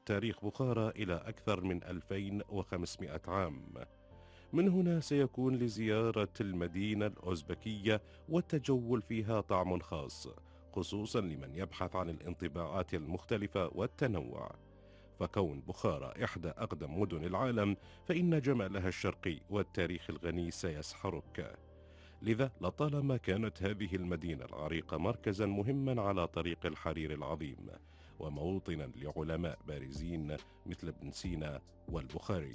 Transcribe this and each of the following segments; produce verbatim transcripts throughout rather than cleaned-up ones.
تاريخ بخارى إلى أكثر من ألفين وخمسمائة عام. من هنا سيكون لزيارة المدينة الأوزبكية والتجول فيها طعم خاص، خصوصا لمن يبحث عن الانطباعات المختلفة والتنوع. فكون بخارى إحدى أقدم مدن العالم، فإن جمالها الشرقي والتاريخ الغني سيسحرك. لذا لطالما كانت هذه المدينة العريقة مركزا مهما على طريق الحرير العظيم، وموطنا لعلماء بارزين مثل ابن سينا والبخاري.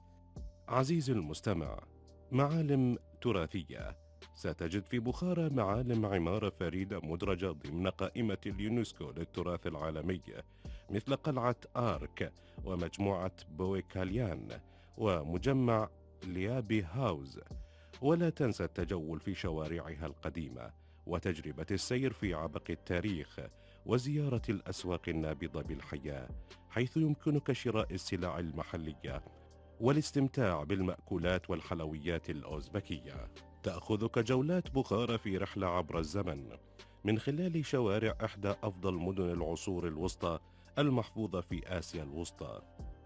عزيزي المستمع، معالم تراثية. ستجد في بخارى معالم عمارة فريدة مدرجة ضمن قائمة اليونسكو للتراث العالمي، مثل قلعة آرك ومجموعة بويكاليان ومجمع ليابي هاوز. ولا تنسى التجول في شوارعها القديمة وتجربة السير في عبق التاريخ وزيارة الأسواق النابضة بالحياة، حيث يمكنك شراء السلع المحلية والاستمتاع بالمأكولات والحلويات الأوزبكية. تأخذك جولات بخارى في رحلة عبر الزمن من خلال شوارع إحدى أفضل مدن العصور الوسطى المحفوظة في آسيا الوسطى.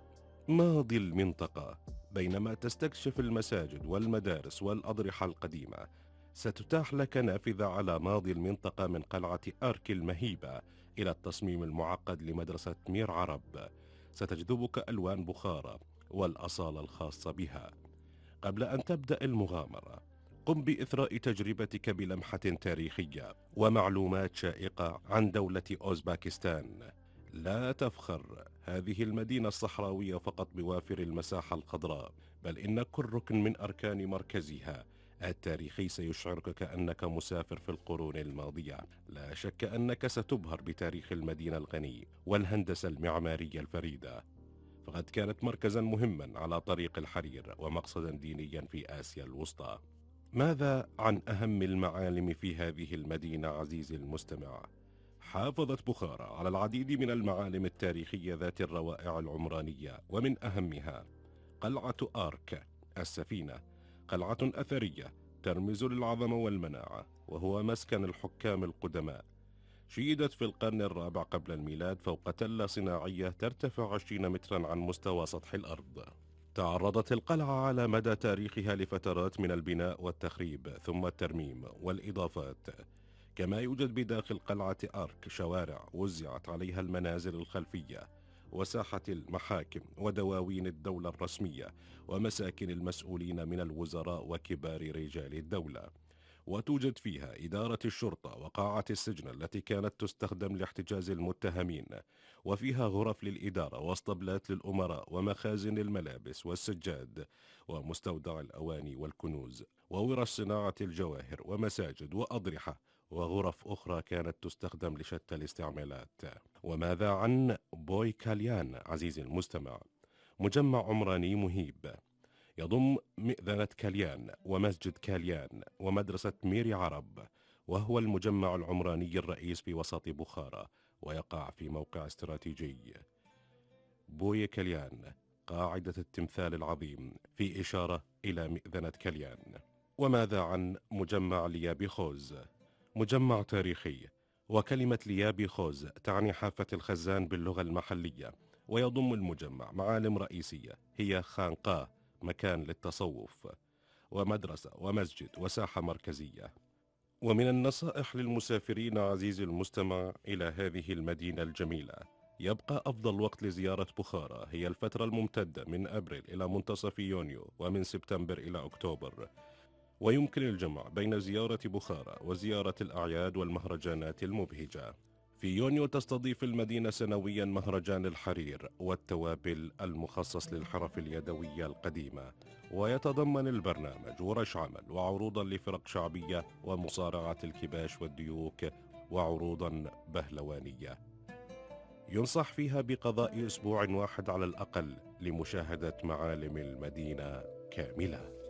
ماضي المنطقة. بينما تستكشف المساجد والمدارس والأضرحة القديمة، ستتاح لك نافذة على ماضي المنطقة من قلعة آرك المهيبة إلى التصميم المعقد لمدرسة مير عرب. ستجذبك ألوان بخارى والأصالة الخاصة بها. قبل أن تبدأ المغامرة، قم بإثراء تجربتك بلمحة تاريخية ومعلومات شائقة عن دولة أوزباكستان. لا تفخر هذه المدينة الصحراوية فقط بوافر المساحة الخضراء، بل إن كل ركن من أركان مركزها التاريخي سيشعرك كأنك مسافر في القرون الماضية. لا شك أنك ستبهر بتاريخ المدينة الغني والهندسة المعمارية الفريدة، فقد كانت مركزا مهما على طريق الحرير ومقصدا دينيا في آسيا الوسطى. ماذا عن أهم المعالم في هذه المدينة عزيزي المستمع؟ حافظت بخارى على العديد من المعالم التاريخية ذات الروائع العمرانية، ومن أهمها قلعة آرك السفينة، قلعة أثرية ترمز للعظمة والمناعة، وهو مسكن الحكام القدماء. شيدت في القرن الرابع قبل الميلاد فوق تلة صناعية ترتفع عشرين مترا عن مستوى سطح الأرض. تعرضت القلعة على مدى تاريخها لفترات من البناء والتخريب ثم الترميم والإضافات. كما يوجد بداخل قلعة آرك شوارع وزعت عليها المنازل الخلفية وساحة المحاكم ودواوين الدولة الرسمية ومساكن المسؤولين من الوزراء وكبار رجال الدولة. وتوجد فيها إدارة الشرطة وقاعة السجن التي كانت تستخدم لاحتجاز المتهمين، وفيها غرف للإدارة واسطبلات للأمراء ومخازن الملابس والسجاد ومستودع الأواني والكنوز وورش صناعة الجواهر ومساجد وأضرحة وغرف أخرى كانت تستخدم لشتى الاستعمالات. وماذا عن بويكاليان عزيزي المستمع؟ مجمع عمراني مهيب يضم مئذنة كاليان ومسجد كاليان ومدرسة ميري عرب، وهو المجمع العمراني الرئيس في وسط بخارى ويقع في موقع استراتيجي. بويا كاليان قاعدة التمثال العظيم في إشارة إلى مئذنة كاليان. وماذا عن مجمع ليابي خوز؟ مجمع تاريخي، وكلمة ليابي خوز تعني حافة الخزان باللغة المحلية، ويضم المجمع معالم رئيسية هي خانقاه مكان للتصوف ومدرسة ومسجد وساحة مركزية. ومن النصائح للمسافرين عزيزي المستمع إلى هذه المدينة الجميلة، يبقى أفضل وقت لزيارة بخارى هي الفترة الممتدة من أبريل إلى منتصف يونيو، ومن سبتمبر إلى أكتوبر. ويمكن الجمع بين زيارة بخارى وزيارة الأعياد والمهرجانات المبهجة. في يونيو تستضيف المدينة سنويا مهرجان الحرير والتوابل المخصص للحرف اليدوية القديمة، ويتضمن البرنامج ورش عمل وعروضا لفرق شعبية ومصارعة الكباش والديوك وعروضا بهلوانية. ينصح فيها بقضاء أسبوع واحد على الأقل لمشاهدة معالم المدينة كاملة.